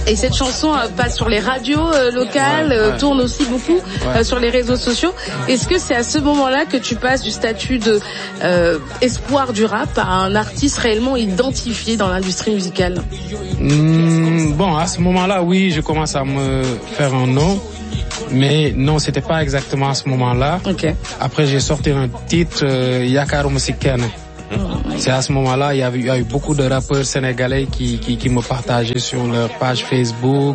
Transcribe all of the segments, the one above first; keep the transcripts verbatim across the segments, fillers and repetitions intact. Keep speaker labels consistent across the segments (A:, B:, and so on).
A: Et cette chanson euh, passe sur les radios euh, locales, ouais, euh, ouais. tourne aussi beaucoup ouais. euh, sur les réseaux sociaux. Est-ce que c'est à ce moment-là que tu passes du statut de euh, espoir du rap à un artiste réellement identifié dans l'industrie musicale?
B: Mmh, bon, à ce moment-là, oui, je commence à me faire un nom. Mais non, c'était pas exactement à ce moment-là.
A: Okay.
B: Après, j'ai sorti un titre, euh, Yakaruma Sikene. C'est à ce moment-là, il y a eu, il y a eu beaucoup de rappeurs sénégalais qui, qui, qui me partageaient sur leur page Facebook,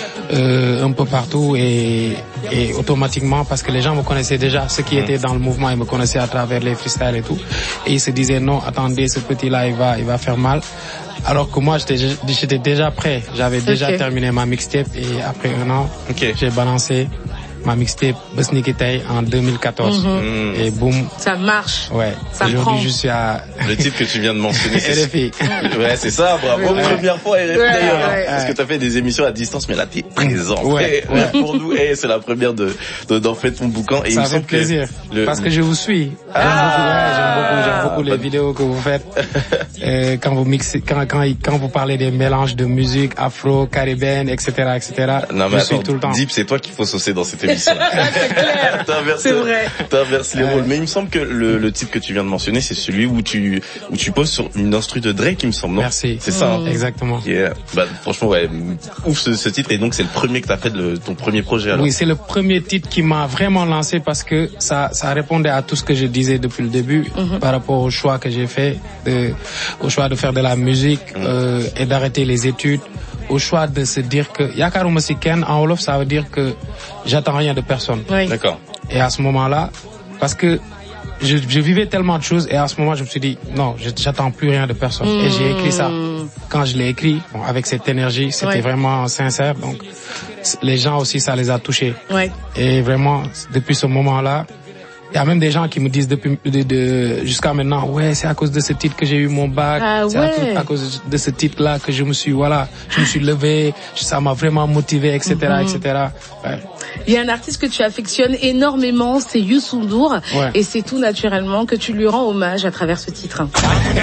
B: euh, un peu partout, et, et automatiquement, parce que les gens me connaissaient déjà, ceux qui étaient dans le mouvement, ils me connaissaient à travers les freestyles et tout, et ils se disaient non, attendez, ce petit-là, il va, il va faire mal. Alors que moi, j'étais, j'étais déjà prêt, j'avais déjà okay. terminé ma mixtape, et après un an, okay. j'ai balancé ma mixtape Besnikitei en deux mille quatorze. Mm-hmm. Et boum.
A: Ça marche.
B: Ouais.
A: Ça
B: Aujourd'hui,
A: prend.
B: je suis à...
C: Le titre que tu viens de mentionner, c'est...
B: R F I.
C: Ouais, c'est ça, bravo. Ouais. Première fois R F I ouais, d'ailleurs.
A: Ouais.
C: Parce que t'as fait des émissions à distance, mais là, t'es présent.
B: Ouais.
C: Et, ouais. Pour nous, et c'est la première de, de, d'en faire ton bouquin. Et
B: ça
C: il me
B: fait
C: semble
B: plaisir.
C: Que le...
B: Parce que je vous suis.
C: Ah.
B: J'aime beaucoup, ouais, j'aime beaucoup, j'aime beaucoup les vidéos que vous faites. euh, quand vous mixez, quand, quand, quand vous parlez des mélanges de musique afro, caribéenne, et cetera, et cetera.
C: Non, mais
B: je
C: attends,
B: suis tout le temps.
C: Deep, c'est toi qu'il faut saucer dans cette émission.
A: C'est clair.
C: T'inverses,
A: c'est vrai.
C: T'inverses les rôles. Mais il me semble que le, le titre que tu viens de mentionner, c'est celui où tu, où tu poses sur une instru de Drake, il me semble, non?
B: Merci.
C: C'est ça, hein?
B: Exactement.
C: Yeah. Bah, franchement, ouais, ouf ce, ce titre. Et donc, c'est le premier que t'as fait de ton premier projet, alors.
B: Oui, c'est le premier titre qui m'a vraiment lancé parce que ça, ça répondait à tout ce que je disais depuis le début mm-hmm. par rapport au choix que j'ai fait, de, au choix de faire de la musique, mm. euh, et d'arrêter les études. Au choix de se dire que Yakaruma Sikene en wolof, ça veut dire que j'attends rien de personne.
A: Oui.
C: D'accord.
B: Et à ce moment-là, parce que je, je vivais tellement de choses, et à ce moment, je me suis dit non, je, j'attends plus rien de personne. Mmh. Et j'ai écrit ça. Quand je l'ai écrit, bon, avec cette énergie, c'était ouais. vraiment sincère. Donc, les gens aussi, ça les a touchés.
A: Ouais.
B: Et vraiment, depuis ce moment-là, il y a même des gens qui me disent depuis de, de jusqu'à maintenant, ouais, c'est à cause de ce titre que j'ai eu mon bac,
A: ah,
B: c'est
A: ouais.
B: à, à cause de ce titre-là que je me suis, voilà, je me suis levé, ça m'a vraiment motivé, et cetera, mm-hmm. et cetera. Ouais.
A: Il y a un artiste que tu affectionnes énormément, c'est Youssou N'Dour,
B: ouais.
A: et c'est tout naturellement que tu lui rends hommage à travers ce titre.